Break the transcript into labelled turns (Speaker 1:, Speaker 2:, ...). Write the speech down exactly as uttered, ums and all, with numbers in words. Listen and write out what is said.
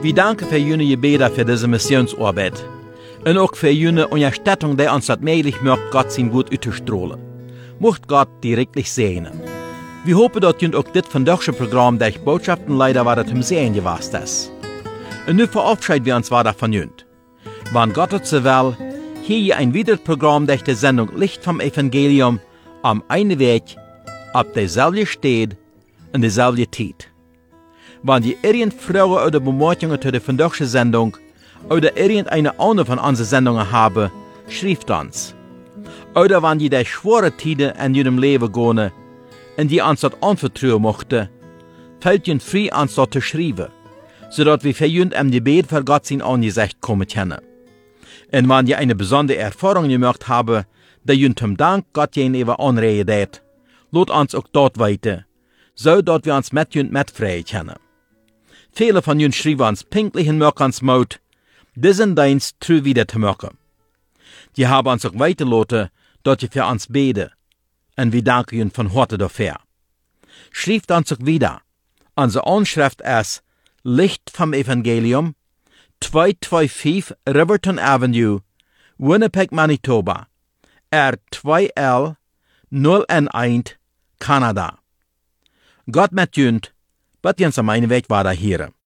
Speaker 1: Wir danken für jene Gebete für diese Missionsarbeit. Und auch für jene Unterstützung, die uns das möglich macht, Gott sein Gut auszustrahlen. Mocht Gott die wirklich segnen. Wir hoffen, dass ihr auch das vandaagse Programm durch Botschaftenleider war, das im Sehen gewast ist. Und nun verabschieden wir uns weiter von jünd. Wann Gott es so will, hier ein weiteres Programm durch die Sendung Licht vom Evangelium am einen Weg, ab derselbe steht und derselbe Zeit. Wenn ihr irgend Fragen oder Bemerkungen zu der vandaagse Sendung oder irgendeine andere von unseren Sendungen haben, schreibt uns. Oder wenn ihr durch schwere Zeiten in eurem Leben gehen und die uns das anvertrauen möchten, fällt ihr frei, uns das zu schreiben, sodass wir für euch im Gebet für Gott sein Angesicht kommen können. Und wenn ihr eine besondere Erfahrung gemacht habt, die euch zum Dank Gott gegenüber anregen wird, lasst uns auch dort weiter, so dass wir uns mit euch mitfreien können. Viele von euch schreiben uns pünktlich in Mörkans diesen Dienst treu wieder zu machen. Die haben uns auch weitergelassen, dass ihr für uns beten, und wir danken ihnen von Herzen dafür. Schreibt uns auch wieder. Unsere Anschrift ist Licht vom Evangelium, zweihunderfünfundzweißig Riverton Avenue, Winnipeg, Manitoba, R zwei L null eins, Kanada. Gott mit euch, bitte uns am einen Weg weiter hier.